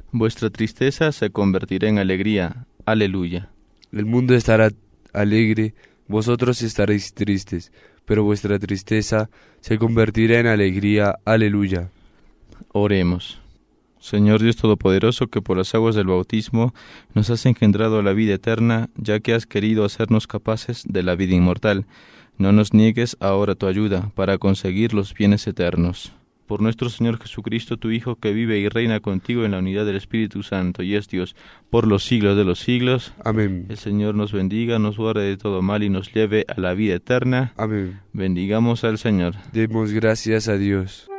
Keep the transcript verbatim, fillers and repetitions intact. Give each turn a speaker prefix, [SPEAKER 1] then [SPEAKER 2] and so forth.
[SPEAKER 1] Vuestra tristeza se convertirá en alegría. Aleluya.
[SPEAKER 2] El mundo estará alegre, vosotros estaréis tristes, pero vuestra tristeza se convertirá en alegría. Aleluya.
[SPEAKER 1] Oremos. Señor Dios Todopoderoso, que por las aguas del bautismo nos has engendrado a la vida eterna, ya que has querido hacernos capaces de la vida inmortal, no nos niegues ahora tu ayuda para conseguir los bienes eternos. Por nuestro Señor Jesucristo, tu Hijo, que vive y reina contigo en la unidad del Espíritu Santo, y es Dios por los siglos de los siglos.
[SPEAKER 2] Amén.
[SPEAKER 1] El Señor nos bendiga, nos guarde de todo mal y nos lleve a la vida eterna.
[SPEAKER 2] Amén.
[SPEAKER 1] Bendigamos al Señor.
[SPEAKER 2] Demos gracias a Dios.